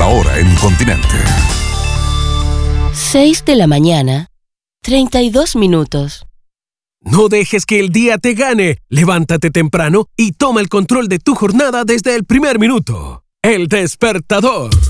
la hora en continente. 6 de la mañana, 32 minutos. No dejes que el día te gane. Levántate temprano y toma el control de tu jornada desde el primer minuto. El Despertador.